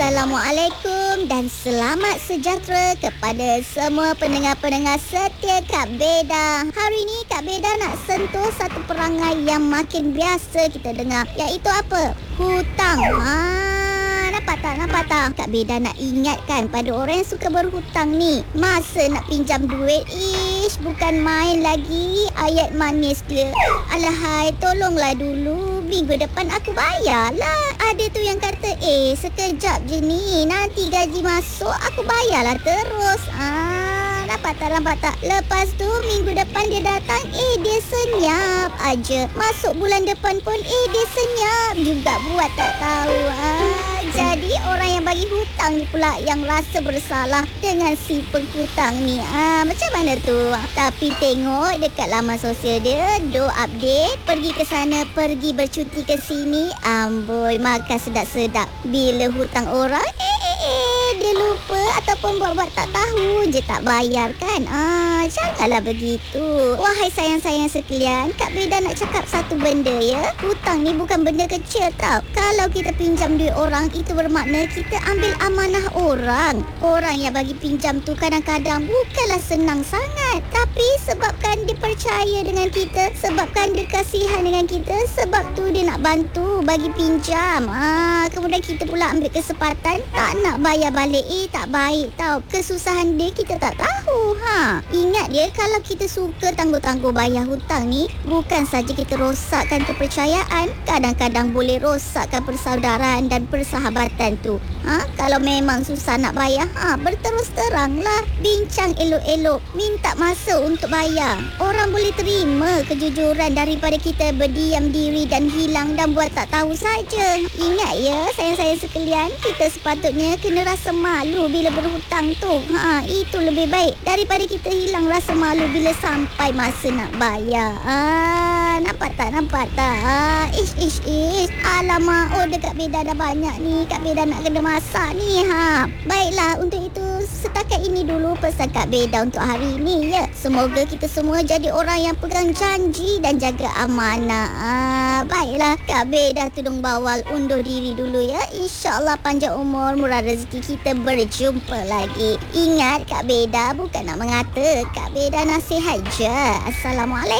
Assalamualaikum dan selamat sejahtera kepada semua pendengar-pendengar setia Kak Beda. Hari ini Kak Beda nak sentuh satu perangai yang makin biasa kita dengar, iaitu apa? Hutang. Nampak tak? Kak Beda nak ingatkan pada orang yang suka berhutang ni, masa nak pinjam duit, bukan main lagi ayat manis dia. Alahai, tolonglah dulu, minggu depan aku bayarlah. Ada tu yang kata, sekejap je ni, nanti gaji masuk aku bayarlah terus. Nampak tak? Lepas tu minggu depan dia datang, dia senyap aja. Masuk bulan depan pun, dia senyap juga buat tak tahu. Jadi orang yang bagi hutang ni pula yang rasa bersalah dengan si penghutang ni. Macam mana tu? Tapi tengok dekat laman sosial dia, do update, pergi ke sana, pergi bercuti ke sini, amboi makan sedap-sedap. Bila hutang orang, dia lupa ataupun buat-buat tak tahu je tak bayar kan. Janganlah begitu. Wahai sayang-sayang sekalian, Kak Beda nak cakap satu benda ya. Hutang ni bukan benda kecil tau. Kalau kita pinjam duit orang, itu bermakna kita ambil amanah orang. Orang yang bagi pinjam tu kadang-kadang bukanlah senang sangat, tapi sebabkan dia percaya dengan kita, sebabkan dia kasihan dengan kita, sebab tu dia nak bantu bagi pinjam. Kemudian kita pula ambil kesempatan tak nak bayar balik. Tak baik tau. Kesusahan dia kita tak tahu. Ingat dia, kalau kita suka tangguh-tangguh bayar hutang ni, bukan saja kita rosakkan kepercayaan, kadang-kadang boleh rosakkan persaudaraan dan persahabatan tu. Kalau memang susah nak bayar, berterus teranglah, bincang elok-elok, minta masa untuk bayar. Orang boleh terima kejujuran daripada kita berdiam diri dan hilang dan buat tak tahu saja. Ingat ya, sayang-sayang sekalian, kita sepatutnya kena rasa malu bila berhutang tu. Itu lebih baik daripada kita hilang rasa malu bila sampai masa nak bayar. Nampak tak? Alamak, dekat Beda dah banyak ni. Kak Beda nak kena masak ni. Baiklah, untuk itu setakat ini dulu pesan Kak Beda untuk hari ini ya. Semoga kita semua jadi orang yang pegang janji dan jaga amanah. Baiklah, Kak Beda tudung bawal undur diri dulu ya. InsyaAllah panjang umur, murah rezeki, kita berjumpa lagi. Ingat, Kak Beda bukan nak mengata, Kak Beda nasihat je. Assalamualaikum.